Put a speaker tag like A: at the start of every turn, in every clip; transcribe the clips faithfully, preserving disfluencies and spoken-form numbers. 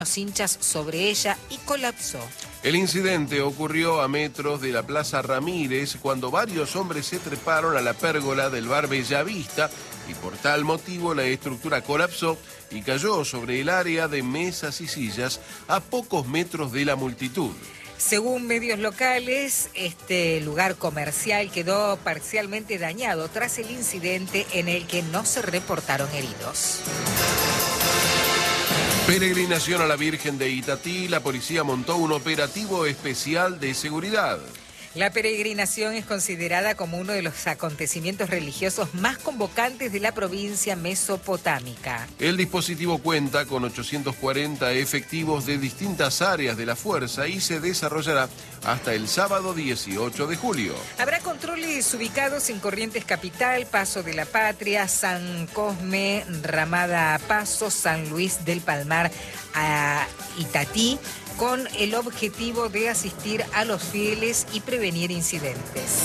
A: los hinchas sobre ella y colapsó.
B: El incidente ocurrió a metros de la Plaza Ramírez cuando varios hombres se treparon a la pérgola del bar Bellavista y por tal motivo la estructura colapsó y cayó sobre el área de mesas y sillas a pocos metros de la multitud.
A: Según medios locales, este lugar comercial quedó parcialmente dañado tras el incidente en el que no se reportaron heridos.
B: Peregrinación a la Virgen de Itatí, la policía montó un operativo especial de seguridad.
A: La peregrinación es considerada como uno de los acontecimientos religiosos más convocantes de la provincia mesopotámica.
B: El dispositivo cuenta con ochocientos cuarenta efectivos de distintas áreas de la fuerza y se desarrollará hasta el sábado dieciocho de julio.
A: Habrá controles ubicados en Corrientes Capital, Paso de la Patria, San Cosme, Ramada Paso, San Luis del Palmar a Itatí, con el objetivo de asistir a los fieles y prevenir incidentes.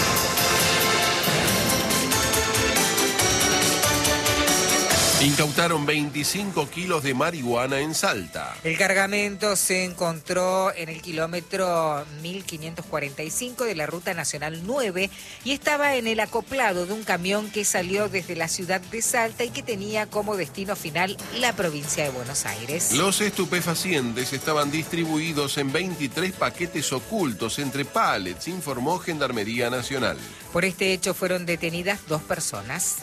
B: Incautaron veinticinco kilos de marihuana en Salta.
A: El cargamento se encontró en el kilómetro mil quinientos cuarenta y cinco de la Ruta Nacional nueve y estaba en el acoplado de un camión que salió desde la ciudad de Salta y que tenía como destino final la provincia de Buenos Aires.
B: Los estupefacientes estaban distribuidos en veintitrés paquetes ocultos entre pallets, informó Gendarmería Nacional.
A: Por este hecho fueron detenidas dos personas.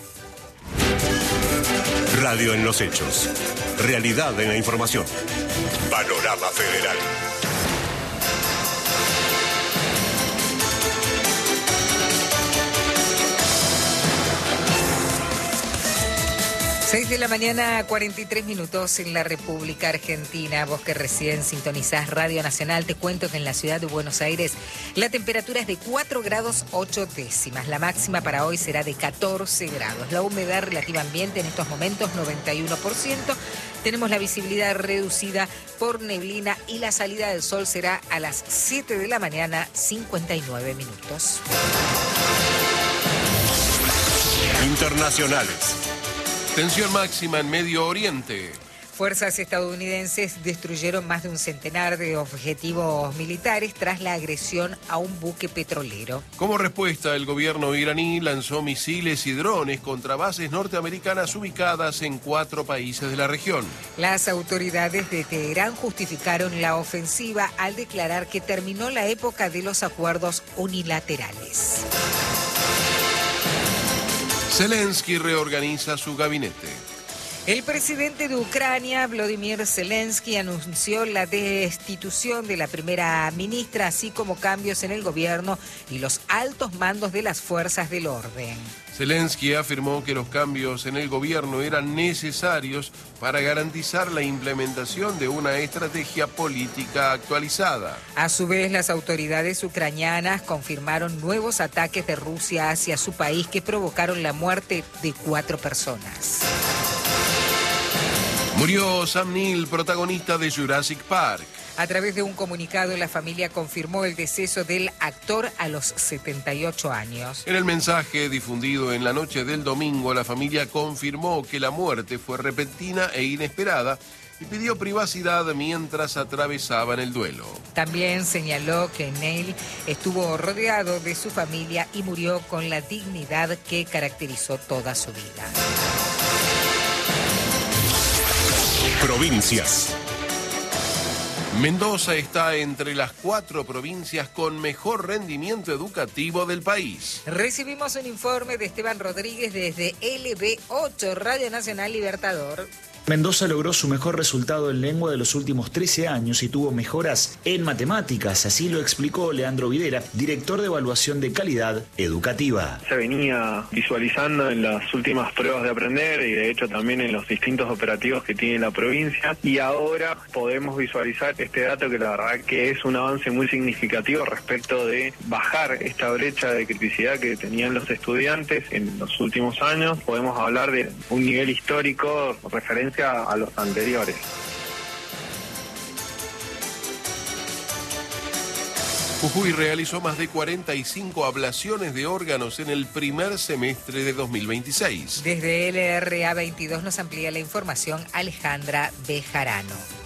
C: Radio en los hechos. Realidad en la información. Panorama Federal.
A: seis de la mañana, cuarenta y tres minutos en la República Argentina. Vos que recién sintonizás Radio Nacional, te cuento que en la ciudad de Buenos Aires la temperatura es de cuatro grados ocho décimas. La máxima para hoy será de catorce grados. La humedad relativa ambiente en estos momentos noventa y uno por ciento. Tenemos la visibilidad reducida por neblina y la salida del sol será a las siete de la mañana, cincuenta y nueve minutos.
C: Internacionales.
B: Tensión máxima en Medio Oriente.
A: Fuerzas estadounidenses destruyeron más de un centenar de objetivos militares tras la agresión a un buque petrolero.
B: Como respuesta, el gobierno iraní lanzó misiles y drones contra bases norteamericanas ubicadas en cuatro países de la región.
A: Las autoridades de Teherán justificaron la ofensiva al declarar que terminó la época de los acuerdos unilaterales.
B: Zelensky reorganiza su gabinete.
A: El presidente de Ucrania, Volodymyr Zelensky, anunció la destitución de la primera ministra, así como cambios en el gobierno y los altos mandos de las fuerzas del orden.
B: Zelensky afirmó que los cambios en el gobierno eran necesarios para garantizar la implementación de una estrategia política actualizada.
A: A su vez, las autoridades ucranianas confirmaron nuevos ataques de Rusia hacia su país que provocaron la muerte de cuatro personas.
B: Murió Sam Neill, protagonista de Jurassic Park.
A: A través de un comunicado, la familia confirmó el deceso del actor a los setenta y ocho años.
B: En el mensaje difundido en la noche del domingo, la familia confirmó que la muerte fue repentina e inesperada y pidió privacidad mientras atravesaban el duelo.
A: También señaló que Neil estuvo rodeado de su familia y murió con la dignidad que caracterizó toda su vida.
C: Provincias.
B: Mendoza está entre las cuatro provincias con mejor rendimiento educativo del país.
A: Recibimos un informe de Esteban Rodríguez desde L B ocho, Radio Nacional Libertador.
D: Mendoza logró su mejor resultado en lengua de los últimos trece años y tuvo mejoras en matemáticas, así lo explicó Leandro Videra, director de evaluación de calidad educativa.
E: Se venía visualizando en las últimas pruebas de aprender y de hecho también en los distintos operativos que tiene la provincia y ahora podemos visualizar este dato que la verdad que es un avance muy significativo respecto de bajar esta brecha de criticidad que tenían los estudiantes en los últimos años. Podemos hablar de un nivel histórico referencia a los anteriores.
B: Jujuy realizó más de cuarenta y cinco ablaciones de órganos en el primer semestre de dos mil veintiséis.
A: Desde L R A veintidós nos amplía la información Alejandra Bejarano.